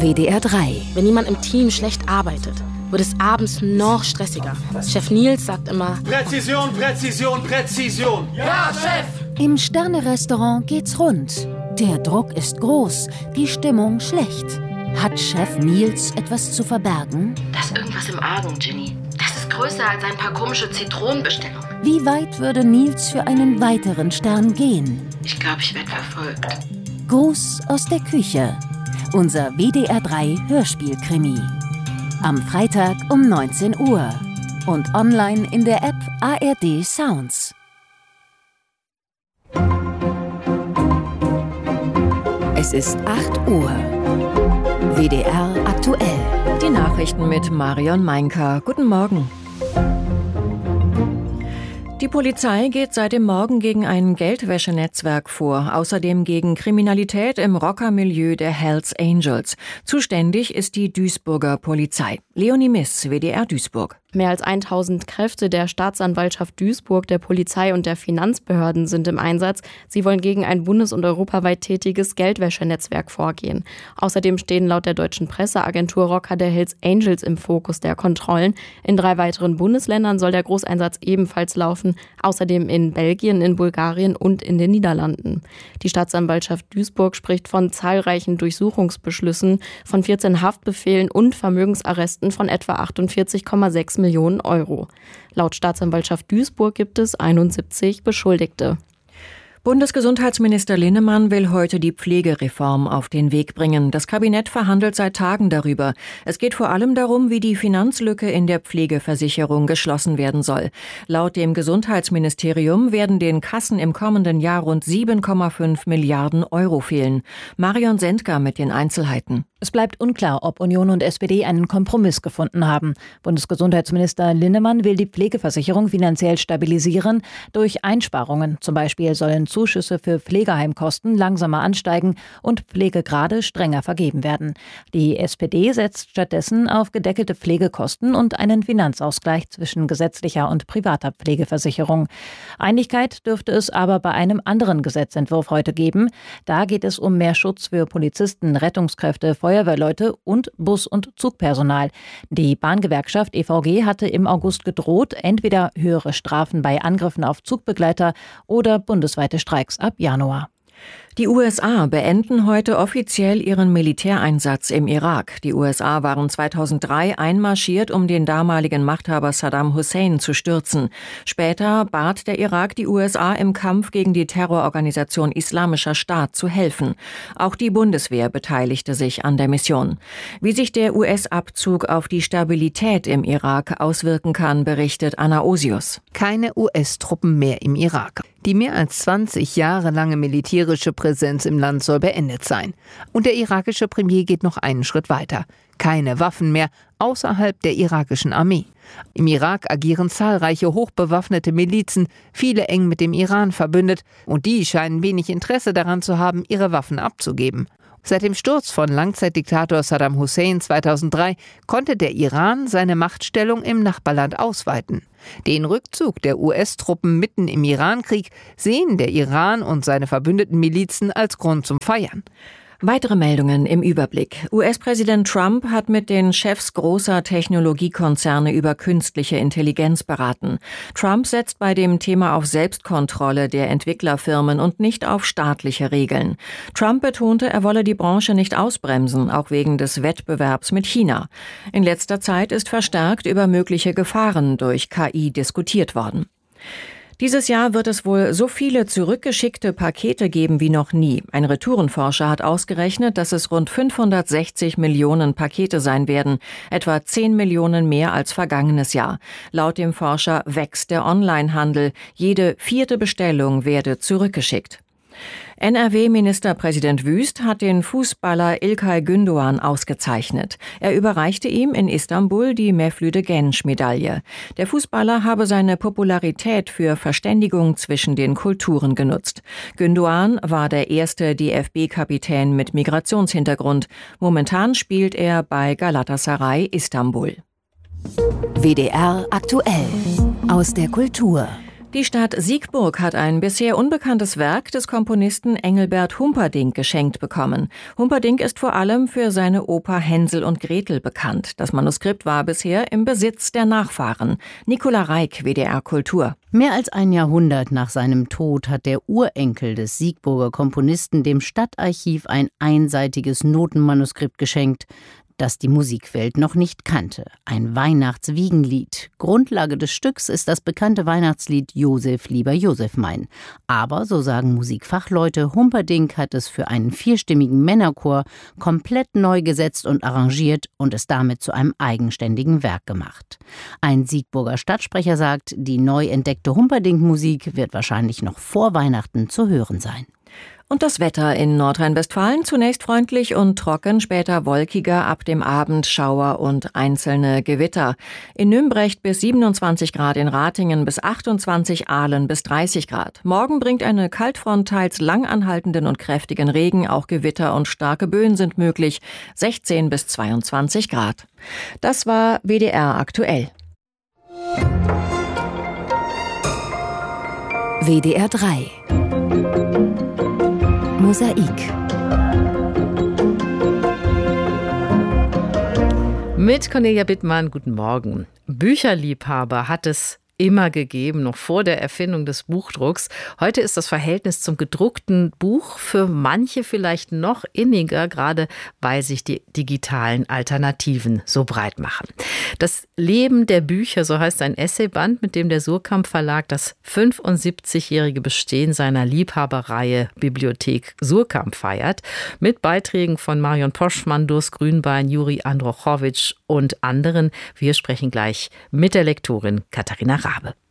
WDR 3. Wenn jemand im Team schlecht arbeitet, wird es abends noch stressiger. Chef Nils sagt immer: Präzision, Präzision, Präzision. Ja, Chef! Im Sterne-Restaurant geht's rund. Der Druck ist groß, die Stimmung schlecht. Hat Chef Nils etwas zu verbergen? Da ist irgendwas im Argen, Ginny. Das ist größer als ein paar komische Zitronenbestellungen. Wie weit würde Nils für einen weiteren Stern gehen? Ich glaube, ich werde verfolgt. Gruß aus der Küche. Unser WDR 3 Hörspiel-Krimi. Am Freitag um 19 Uhr. Und online in der App ARD Sounds. Es ist 8 Uhr. WDR aktuell. Die Nachrichten mit Marion Meinker. Guten Morgen. Die Polizei geht seit dem Morgen gegen ein Geldwäschenetzwerk vor, außerdem gegen Kriminalität im Rockermilieu der Hells Angels. Zuständig ist die Duisburger Polizei. Leonie Miss, WDR Duisburg. Mehr als 1000 Kräfte der Staatsanwaltschaft Duisburg, der Polizei und der Finanzbehörden sind im Einsatz. Sie wollen gegen ein bundes- und europaweit tätiges Geldwäschenetzwerk vorgehen. Außerdem stehen laut der deutschen Presseagentur Rocker der Hells Angels im Fokus der Kontrollen. In 3 weiteren Bundesländern soll der Großeinsatz ebenfalls laufen. Außerdem in Belgien, in Bulgarien und in den Niederlanden. Die Staatsanwaltschaft Duisburg spricht von zahlreichen Durchsuchungsbeschlüssen, von 14 Haftbefehlen und Vermögensarresten von etwa 48,6 Millionen Euro. Laut Staatsanwaltschaft Duisburg gibt es 71 Beschuldigte. Bundesgesundheitsminister Linnemann will heute die Pflegereform auf den Weg bringen. Das Kabinett verhandelt seit Tagen darüber. Es geht vor allem darum, wie die Finanzlücke in der Pflegeversicherung geschlossen werden soll. Laut dem Gesundheitsministerium werden den Kassen im kommenden Jahr rund 7,5 Milliarden Euro fehlen. Marion Sendker mit den Einzelheiten. Es bleibt unklar, ob Union und SPD einen Kompromiss gefunden haben. Bundesgesundheitsminister Linnemann will die Pflegeversicherung finanziell stabilisieren durch Einsparungen. Zum Beispiel sollen Zuschüsse für Pflegeheimkosten langsamer ansteigen und Pflegegrade strenger vergeben werden. Die SPD setzt stattdessen auf gedeckelte Pflegekosten und einen Finanzausgleich zwischen gesetzlicher und privater Pflegeversicherung. Einigkeit dürfte es aber bei einem anderen Gesetzentwurf heute geben. Da geht es um mehr Schutz für Polizisten, Rettungskräfte, Feuerwehrleute und Bus- und Zugpersonal. Die Bahngewerkschaft EVG hatte im August gedroht, entweder höhere Strafen bei Angriffen auf Zugbegleiter oder bundesweite Streiks ab Januar. Die USA beenden heute offiziell ihren Militäreinsatz im Irak. Die USA waren 2003 einmarschiert, um den damaligen Machthaber Saddam Hussein zu stürzen. Später bat der Irak die USA im Kampf gegen die Terrororganisation Islamischer Staat zu helfen. Auch die Bundeswehr beteiligte sich an der Mission. Wie sich der US-Abzug auf die Stabilität im Irak auswirken kann, berichtet Anna Osius. Keine US-Truppen mehr im Irak. Die mehr als 20 Jahre lange militärische Präsenz im Land soll beendet sein. Und der irakische Premier geht noch einen Schritt weiter. Keine Waffen mehr außerhalb der irakischen Armee. Im Irak agieren zahlreiche hochbewaffnete Milizen, viele eng mit dem Iran verbündet. Und die scheinen wenig Interesse daran zu haben, ihre Waffen abzugeben. Seit dem Sturz von Langzeitdiktator Saddam Hussein 2003 konnte der Iran seine Machtstellung im Nachbarland ausweiten. Den Rückzug der US-Truppen mitten im Irankrieg sehen der Iran und seine verbündeten Milizen als Grund zum Feiern. Weitere Meldungen im Überblick. US-Präsident Trump hat mit den Chefs großer Technologiekonzerne über künstliche Intelligenz beraten. Trump setzt bei dem Thema auf Selbstkontrolle der Entwicklerfirmen und nicht auf staatliche Regeln. Trump betonte, er wolle die Branche nicht ausbremsen, auch wegen des Wettbewerbs mit China. In letzter Zeit ist verstärkt über mögliche Gefahren durch KI diskutiert worden. Dieses Jahr wird es wohl so viele zurückgeschickte Pakete geben wie noch nie. Ein Retourenforscher hat ausgerechnet, dass es rund 560 Millionen Pakete sein werden, etwa 10 Millionen mehr als vergangenes Jahr. Laut dem Forscher wächst der Onlinehandel. Jede 4. Bestellung werde zurückgeschickt. NRW-Ministerpräsident Wüst hat den Fußballer İlkay Gündoğan ausgezeichnet. Er überreichte ihm in Istanbul die Mevlüt Genç-Medaille. Der Fußballer habe seine Popularität für Verständigung zwischen den Kulturen genutzt. Gündoğan war der erste DFB-Kapitän mit Migrationshintergrund. Momentan spielt er bei Galatasaray Istanbul. WDR aktuell. Aus der Kultur. Die Stadt Siegburg hat ein bisher unbekanntes Werk des Komponisten Engelbert Humperdinck geschenkt bekommen. Humperdinck ist vor allem für seine Oper Hänsel und Gretel bekannt. Das Manuskript war bisher im Besitz der Nachfahren. Nicola Reik, WDR Kultur. Mehr als ein Jahrhundert nach seinem Tod hat der Urenkel des Siegburger Komponisten dem Stadtarchiv ein einseitiges Notenmanuskript geschenkt, das die Musikwelt noch nicht kannte. Ein Weihnachtswiegenlied. Grundlage des Stücks ist das bekannte Weihnachtslied Josef, lieber Josef mein. Aber, so sagen Musikfachleute, Humperdinck hat es für einen 4-stimmigen Männerchor komplett neu gesetzt und arrangiert und es damit zu einem eigenständigen Werk gemacht. Ein Siegburger Stadtsprecher sagt, die neu entdeckte Humperdinck-Musik wird wahrscheinlich noch vor Weihnachten zu hören sein. Und das Wetter in Nordrhein-Westfalen zunächst freundlich und trocken, später wolkiger, ab dem Abend Schauer und einzelne Gewitter. In Nümbrecht bis 27 Grad, in Ratingen bis 28, Ahlen bis 30 Grad. Morgen bringt eine Kaltfront teils langanhaltenden und kräftigen Regen, auch Gewitter und starke Böen sind möglich, 16 bis 22 Grad. Das war WDR aktuell. WDR 3 Mosaik. Mit Cornelia Bittmann, guten Morgen. Bücherliebhaber hat es immer gegeben, noch vor der Erfindung des Buchdrucks. Heute ist das Verhältnis zum gedruckten Buch für manche vielleicht noch inniger, gerade weil sich die digitalen Alternativen so breit machen. Das Leben der Bücher, so heißt ein Essayband, mit dem der Suhrkamp Verlag das 75-jährige Bestehen seiner Liebhaberreihe Bibliothek Suhrkamp feiert, mit Beiträgen von Marion Poschmann, Durst Grünbein, Juri Androchowitsch und anderen. Wir sprechen gleich mit der Lektorin Katharina Rabe.